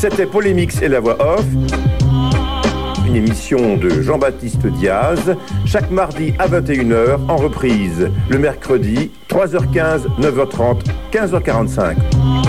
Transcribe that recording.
C'était Polémix et la voix off, une émission de Jean-Baptiste Diaz, chaque mardi à 21h, en reprise le mercredi, 3h15, 9h30, 15h45.